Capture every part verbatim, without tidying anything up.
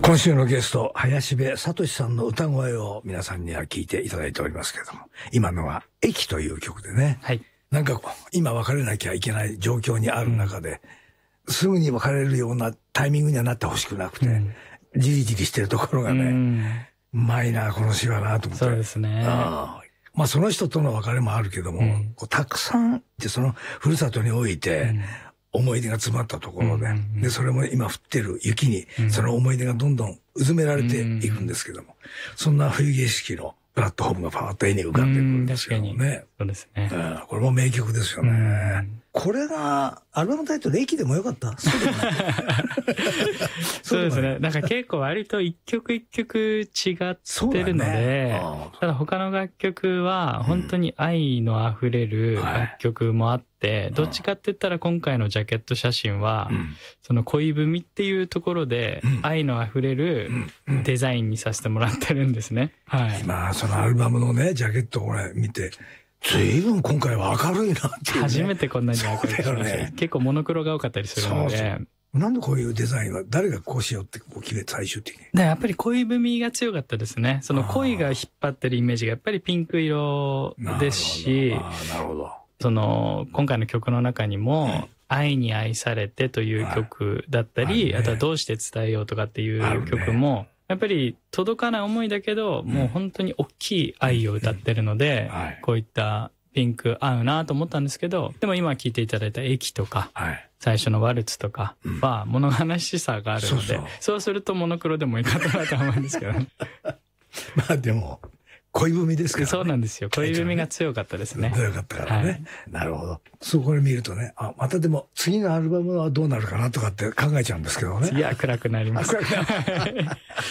今週のゲスト、林部聡さんの歌声を皆さんには聞いていただいておりますけれども、今のは駅という曲でね、はい、なんか今別れなきゃいけない状況にある中で、うん、すぐに別れるようなタイミングにはなってほしくなくて、うん、じりじりしてるところがね、うん、うまいなこの詩はなと思って。 そうですね。 あまあその人との別れもあるけども、うん、こうたくさんってそのふるさとにおいて、うん思い出が詰まったところで、うんうんうん、で、それも今降ってる雪に、その思い出がどんどんうずめられていくんですけども、うんうん、そんな冬景色のプラットフォームがパーッと絵に浮かんでくるんですよね。 確かに。そうですね、 うん。これも名曲ですよね。うんこれが、アルバムタイトル、駅でもよかったそうでもないそうですね。なんか結構割と一曲一曲違ってるので、ね、ただ他の楽曲は本当に愛のあふれる楽曲もあって、うん、どっちかって言ったら今回のジャケット写真は、うん、その恋文っていうところで愛のあふれるデザインにさせてもらってるんですね。はい。 今、そのアルバムのね、ジャケットを俺見て、ずいぶん今回は明るいなっていう、ね、 初めてこんなに明るいですね。結構モノクロが多かったりするので。そうそうなんでこういうデザインは誰がこうしようってこう決め最終的に。 やっぱり恋文が強かったですね。その恋が引っ張ってるイメージがやっぱりピンク色ですし、 なるほど。 その今回の曲の中にも、うん愛に愛されてという曲だったり、はいあね、あとはどうして伝えようとかっていう曲も、ね、やっぱり届かない思いだけど、うん、もう本当に大きい愛を歌ってるので、うんはい、こういったピンク合うなと思ったんですけど、でも今聴いていただいた駅とか、はい、最初のワルツとかは物悲しさがあるので、うん、そうそう、そうするとモノクロでもいいかなと思うんですけど、ね、 まあでも、恋文ですから、ね、 そうなんですよ。恋文が強かったですね。 強かったからね。はい、なるほど。そこで見るとね、あ、またでも次のアルバムはどうなるかなとかって考えちゃうんですけどね。 いや、暗くなります。暗くなる。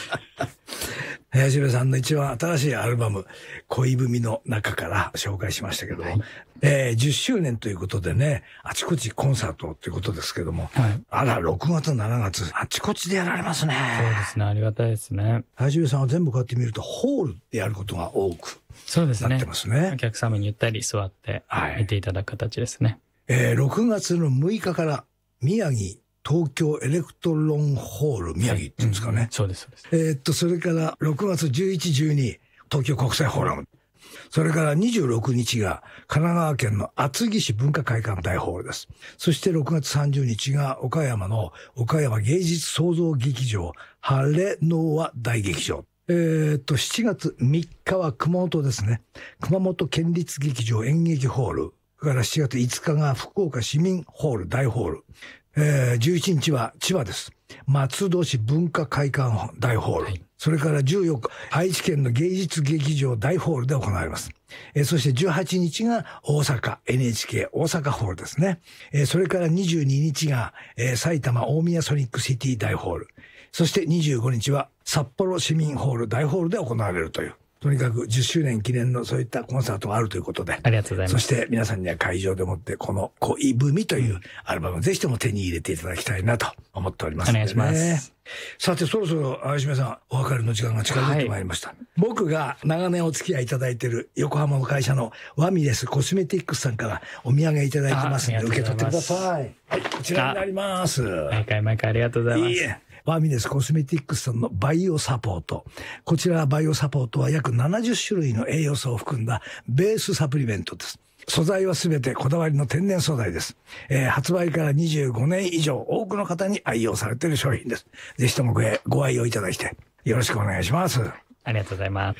林部さんの一番新しいアルバム、恋文の中から紹介しましたけども、はい、えー、じゅっしゅうねんということでね、あちこちコンサートということですけども、はい、あら、ろくがつ、しちがつ、あちこちでやられますね。 そうですね、ありがたいですね。 林部さんは全部こうやって見ると、ホールでやることが多くそうですね。 なってますね。 お客様にゆったり座って見ていただく形ですね。 はい、えー、ろくがつのむいかから宮城、東京エレクトロンホール宮城っていうんですかね。はいうん、 そうです、そうです。 えー、っと、それからろくがつじゅういち、じゅうに、東京国際フォーラム。それからにじゅうろくにちが神奈川県の厚木市文化会館大ホールです。そしてろくがつさんじゅうにちが岡山の岡山芸術創造劇場晴れの輪大劇場。えー、っと、しちがつみっかは熊本ですね。熊本県立劇場演劇ホール。それからしちがついつかが福岡市民ホール大ホール。えー、じゅういちにちは千葉です。松戸市文化会館大ホール。はい、それからじゅうよっか、愛知県の芸術劇場大ホールで行われます。えー、そしてじゅうはちにちが大阪 エヌエイチケー 大阪ホールですね。えー、それからにじゅうににちが、えー、埼玉大宮ソニックシティ大ホール。そしてにじゅうごにちは札幌市民ホール大ホールで行われるという。とにかくじゅっしゅうねん記念のそういったコンサートがあるということで。 ありがとうございます。 そして皆さんには会場でもってこの恋文というアルバムをぜひとも手に入れていただきたいなと思っておりますので、ね。 お願いします。 さてそろそろ林部さんお別れの時間が近づいてまいりました。はい、僕が長年お付き合いいただいている横浜の会社のワミレスコスメティックスさんからお土産いただいてますので受け取ってください。はい、こちらになります。 毎回毎回ありがとうございます。いいえワミネスコスメティックスさんのバイオサポート。こちらバイオサポートは約ななじゅっしゅるいの栄養素を含んだベースサプリメントです。素材はすべてこだわりの天然素材です。えー、発売からにじゅうごねん以上多くの方に愛用されている商品です。ぜひとも ご, ご愛用いただきてよろしくお願いします。 ありがとうございます。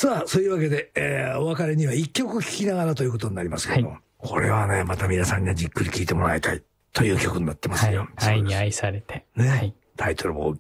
さあ、そういうわけで、えー、お別れにはいっきょく聴きながらということになりますけども、はい、これはね、また皆さんにはじっくり聴いてもらいたいという曲になってますよ。 はい、愛に愛されて。 ね。はいタイトルも